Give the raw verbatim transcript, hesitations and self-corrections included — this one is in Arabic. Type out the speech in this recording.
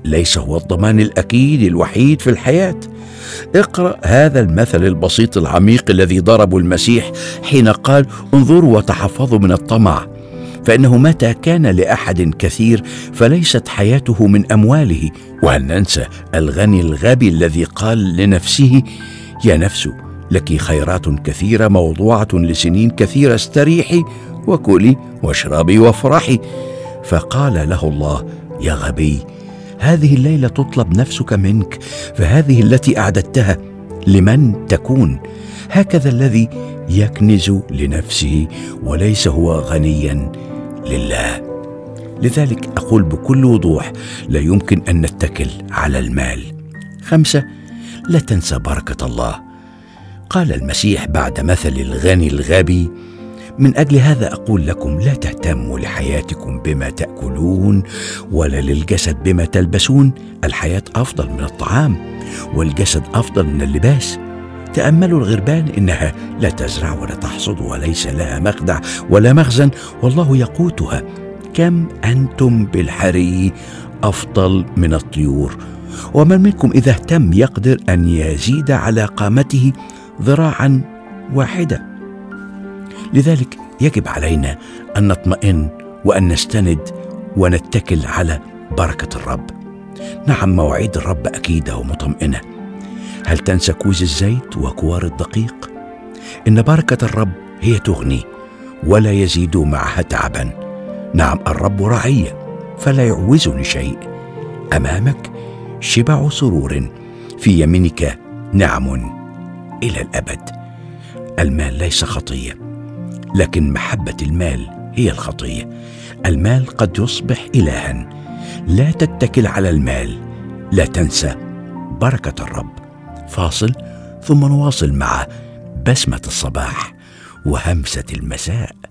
ليس هو الضمان الأكيد الوحيد في الحياة. اقرأ هذا المثل البسيط العميق الذي ضربه المسيح حين قال: انظروا وتحفظوا من الطمع، فإنه متى كان لأحد كثير فليست حياته من أمواله. وهل ننسى الغني الغبي الذي قال لنفسه: يا نفس لك خيرات كثيرة موضوعة لسنين كثيرة، استريحي وكلي واشربي وافرحي. فقال له الله: يا غبي، هذه الليلة تطلب نفسك منك، فهذه التي أعددتها لمن تكون؟ هكذا الذي يكنز لنفسه وليس هو غنيا لله. لذلك أقول بكل وضوح: لا يمكن أن نتكل على المال. خمسة، لا تنسى بركة الله. قال المسيح بعد مثل الغني الغبي: من أجل هذا أقول لكم لا تهتموا لحياتكم بما تأكلون ولا للجسد بما تلبسون. الحياة أفضل من الطعام والجسد أفضل من اللباس. تأملوا الغربان، إنها لا تزرع ولا تحصد وليس لها مخدع ولا مخزن، والله يقوتها. كم أنتم بالحري أفضل من الطيور. ومن منكم إذا اهتم يقدر أن يزيد على قامته ذراعا واحدة. لذلك يجب علينا أن نطمئن وأن نستند ونتكل على بركة الرب. نعم، مواعيد الرب أكيدة ومطمئنة. هل تنسى كوز الزيت وكوار الدقيق؟ إن بركة الرب هي تغني ولا يزيد معها تعبا. نعم، الرب رعية فلا يعوزني شيء. أمامك شبع سرور، في يمينك نعم إلى الأبد. المال ليس خطية، لكن محبة المال هي الخطية. المال قد يصبح إلها. لا تتكل على المال. لا تنسى بركة الرب. فاصل ثم نواصل مع بسمة الصباح وهمسة المساء.